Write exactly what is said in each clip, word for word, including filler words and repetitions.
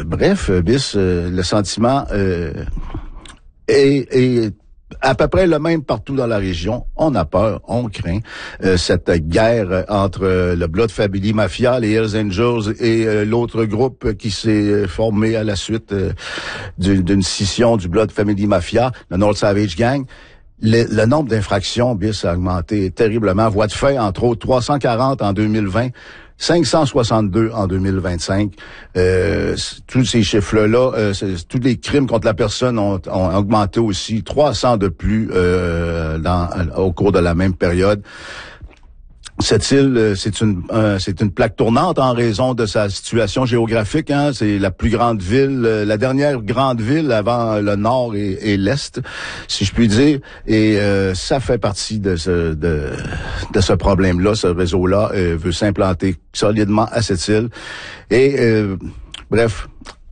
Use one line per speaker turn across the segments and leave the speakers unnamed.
bref, bis, euh, le sentiment euh, est, est à peu près le même partout dans la région. On a peur, on craint euh, cette guerre entre euh, le Blood Family Mafia, les Hells Angels et euh, l'autre groupe qui s'est formé à la suite euh, d'une, d'une scission du Blood Family Mafia, le North Savage Gang. Le, le nombre d'infractions, bis, a augmenté terriblement. Voies de fait, entre autres, trois cent quarante en deux mille vingt, cinq cent soixante-deux en deux mille vingt-cinq. Euh, tous ces chiffres-là, euh, tous les crimes contre la personne ont, ont augmenté aussi, trois cents de plus euh, dans, au cours de la même période. Cette île, c'est une euh, c'est une plaque tournante en raison de sa situation géographique. Hein. C'est la plus grande ville, euh, la dernière grande ville avant le nord et, et l'est, si je puis dire. Et euh, ça fait partie de ce de de ce problème-là. Ce réseau-là euh, veut s'implanter solidement à cette île. Et euh, bref,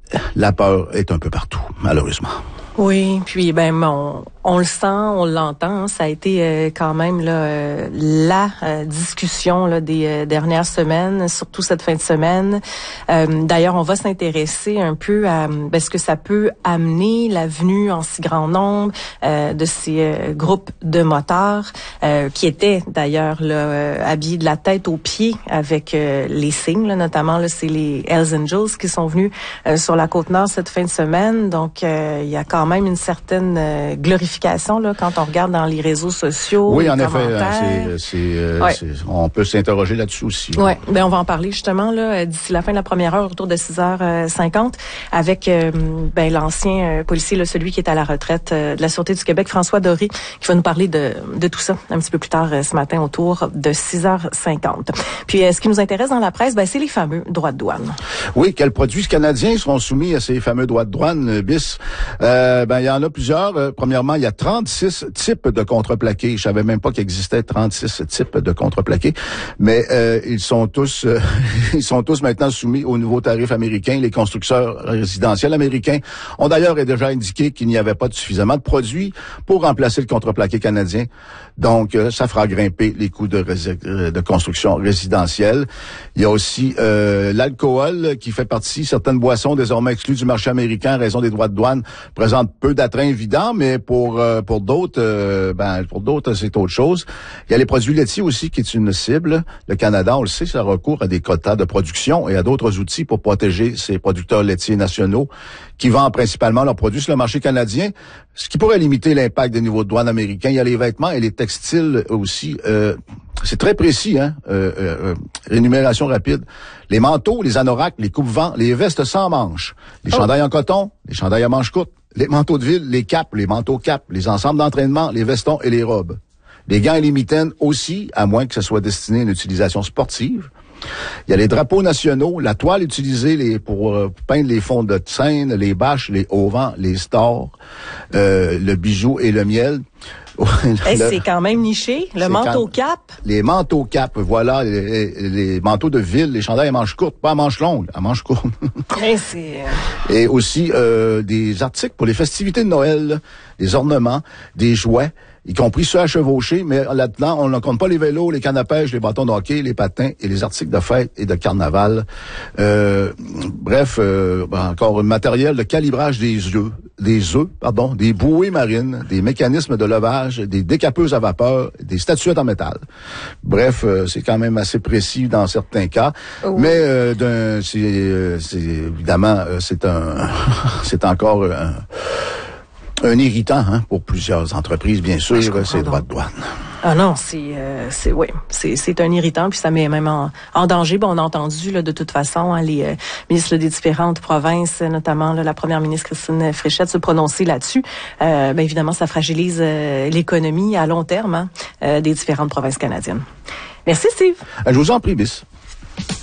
la peur est un peu partout, malheureusement.
Oui, puis ben on, on le sent, on l'entend, hein, ça a été euh, quand même là euh, la euh, discussion là des euh, dernières semaines, surtout cette fin de semaine. Euh, d'ailleurs, on va s'intéresser un peu à ben, ce que ça peut amener la venue en si grand nombre euh, de ces euh, groupes de motards euh, qui étaient d'ailleurs là euh, habillés de la tête aux pieds avec euh, les signes, là, notamment là c'est les Hells Angels qui sont venus euh, sur la Côte-Nord cette fin de semaine. Donc euh, il y a quand même une certaine euh, glorification là quand on regarde dans les réseaux sociaux.
Oui, en effet, c'est, c'est, euh, ouais. c'est, on peut s'interroger là-dessus aussi.
Oui, ben on va en parler justement là d'ici la fin de la première heure, autour de six heures cinquante, avec euh, ben l'ancien euh, policier, là, celui qui est à la retraite euh, de la Sûreté du Québec, François Doré, qui va nous parler de de tout ça un petit peu plus tard euh, ce matin, autour de six heures cinquante. Puis euh, ce qui nous intéresse dans la presse, ben c'est les fameux droits de douane.
Oui, quels produits canadiens seront soumis à ces fameux droits de douane, bis? Euh, ben, il y en a plusieurs. Euh, premièrement, il y a trente-six types de contreplaqués. Je savais même pas qu'il existait trente-six types de contreplaqués. Mais euh, ils sont tous euh, ils sont tous maintenant soumis aux nouveaux tarifs américains. Les constructeurs résidentiels américains ont d'ailleurs déjà indiqué qu'il n'y avait pas suffisamment de produits pour remplacer le contreplaqué canadien. Donc, euh, ça fera grimper les coûts de, rés- de construction résidentielle. Il y a aussi euh, l'alcool qui fait partie. Certaines boissons désormais exclues du marché américain en raison des droits de douane présentent peu d'attraits évidents, mais pour euh, pour d'autres, euh, ben pour d'autres c'est autre chose. Il y a les produits laitiers aussi qui est une cible. Le Canada, on le sait, ça recourt à des quotas de production et à d'autres outils pour protéger ses producteurs laitiers nationaux qui vendent principalement leurs produits sur le marché canadien, ce qui pourrait limiter l'impact des niveaux de douane américains. Il y a les vêtements et les textiles aussi. Euh, c'est très précis, hein. Euh, euh, énumération rapide. Les manteaux, les anoraks, les coupe-vents, les vestes sans manches, les oh. chandails en coton, les chandails à manches courtes, les manteaux de ville, les capes, les manteaux capes, les ensembles d'entraînement, les vestons et les robes. Les gants et les mitaines aussi, à moins que ce soit destiné à une utilisation sportive. Il y a les drapeaux nationaux, la toile utilisée les, pour euh, peindre les fonds de scène, les bâches, les auvents, les stores, euh, le bijou et le miel.
Hey, le, c'est quand même niché, le manteau quand, cap.
Les manteaux cap, voilà, les, les manteaux de ville, les chandails à manches courtes, pas à manches longues, à manches courtes.
Hey, c'est...
Et aussi euh, des articles pour les festivités de Noël, des ornements, des jouets, y compris ceux à chevaucher, mais là-dedans, on ne compte pas les vélos, les cannes à pêche, les bâtons de hockey, les patins et les articles de fête et de carnaval. Euh, bref, euh, ben encore un matériel de calibrage des œufs, des œufs, pardon, des bouées marines, des mécanismes de levage, des décapeuses à vapeur, des statuettes en métal. Bref, euh, c'est quand même assez précis dans certains cas, oh. mais euh, d'un, c'est, euh, c'est évidemment, euh, c'est un, c'est encore un, un irritant hein, pour plusieurs entreprises, bien sûr, ces droits de douane.
Ah non, c'est euh, c'est oui, c'est c'est un irritant puis ça met même en, en danger. Bon, on a entendu là de toute façon hein, les euh, ministres des différentes provinces, notamment là, la première ministre Christine Fréchette se prononcer là-dessus. Euh, ben évidemment, ça fragilise euh, l'économie à long terme hein, euh, des différentes provinces canadiennes. Merci Steve.
Je vous en prie, Bis.